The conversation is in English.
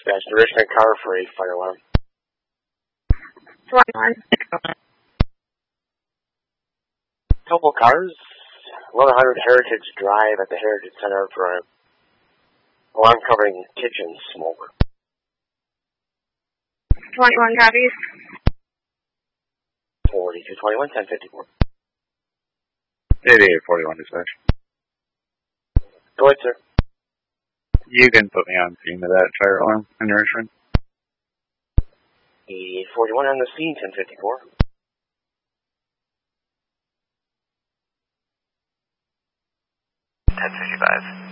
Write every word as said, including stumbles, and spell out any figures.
Dispatch to Richmond car for a fire alarm. twenty-one. Couple cars, eleven hundred Heritage Drive at the Heritage Center for a alarm covering kitchen smoke. twenty-one copies. forty-two twenty-one, ten fifty-four. eighty-eight forty-one dispatch. Go ahead, sir. You can put me on scene to that fire alarm in Richmond. eighty-eight forty-one on the scene, ten fifty-four. ten fifty-five.